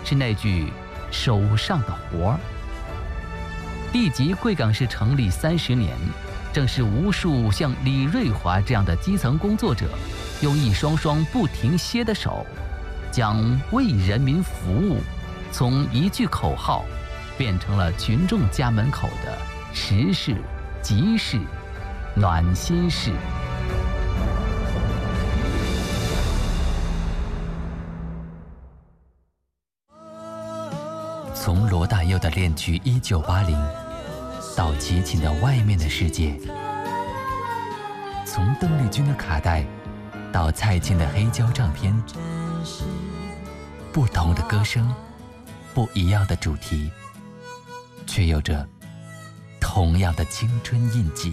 是那句“手上的活儿”。地级贵港市成立30年，正是无数像李瑞华这样的基层工作者，用一双双不停歇的手，将为人民服务从一句口号变成了群众家门口的实事、急事、暖心事。从罗大佑的恋曲1980到齐秦的外面的世界，从邓丽君的卡带到蔡琴的黑胶唱片，不同的歌声，不一样的主题，却有着同样的青春印记。